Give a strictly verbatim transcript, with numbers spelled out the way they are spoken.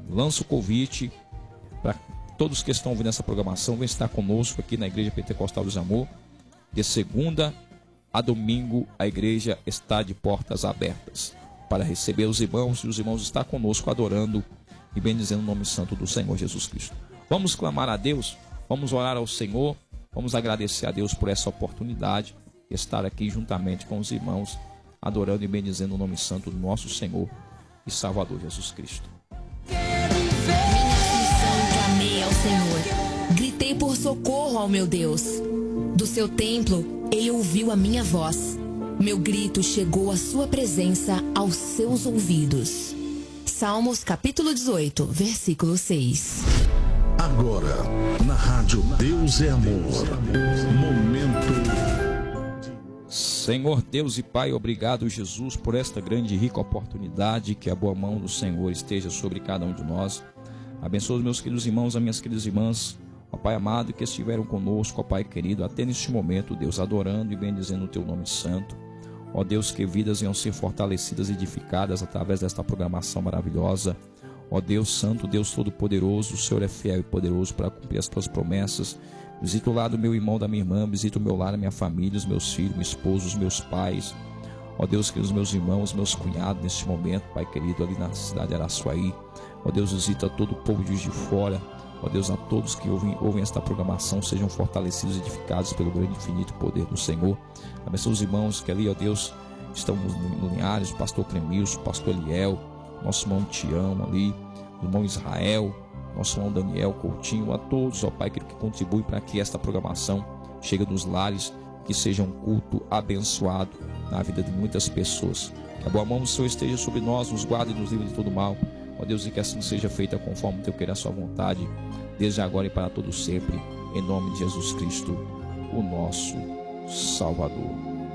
lanço o convite para todos que estão ouvindo essa programação, venham estar conosco aqui na Igreja Pentecostal do Zamor. De segunda a domingo, a igreja está de portas abertas para receber os irmãos, e os irmãos estão conosco adorando e bendizendo o nome santo do Senhor Jesus Cristo. Vamos clamar a Deus, vamos orar ao Senhor, vamos agradecer a Deus por essa oportunidade de estar aqui juntamente com os irmãos, adorando e bendizendo o nome santo do nosso Senhor e Salvador Jesus Cristo. Clamei ao Senhor, gritei por socorro ao meu Deus. Do seu templo, ele ouviu a minha voz. Meu grito chegou à sua presença, aos seus ouvidos. Salmos capítulo dezoito, versículo seis. Agora, na rádio Deus é Amor, momento... Senhor Deus e Pai, obrigado, Jesus, por esta grande e rica oportunidade. Que a boa mão do Senhor esteja sobre cada um de nós. Abençoa os meus queridos irmãos, as minhas queridas irmãs, ó Pai amado, que estiveram conosco, ó Pai querido, até neste momento, Deus, adorando e bendizendo o Teu nome santo. Ó Deus, que vidas iam ser fortalecidas e edificadas através desta programação maravilhosa. Ó Deus Santo, Deus Todo-Poderoso, o Senhor é fiel e poderoso para cumprir as Tuas promessas. Visita o lar do meu irmão, da minha irmã, visita o meu lar, a minha família, os meus filhos, meu esposo, os meus pais. Ó Deus, que os meus irmãos, meus cunhados, neste momento, Pai querido, ali na cidade de Araçuaí. Ó Deus, visita todo o povo de Juiz de Fora. Ó Deus, a todos que ouvem, ouvem esta programação, sejam fortalecidos e edificados pelo grande e infinito poder do Senhor. Abençoa os irmãos que ali, ó Deus, estão no Linhares, o pastor Clemilson, o pastor Eliel, nosso irmão Tião ali, o irmão Israel, nosso irmão Daniel Coutinho, a todos, ó Pai, que contribuem para que esta programação chegue nos lares, que seja um culto abençoado na vida de muitas pessoas. Que a boa mão do Senhor esteja sobre nós, nos guarde e nos livre de todo mal. Ó Deus, e que assim seja feita conforme o Teu querer, a Sua vontade, desde agora e para todo sempre, em nome de Jesus Cristo, o nosso Salvador.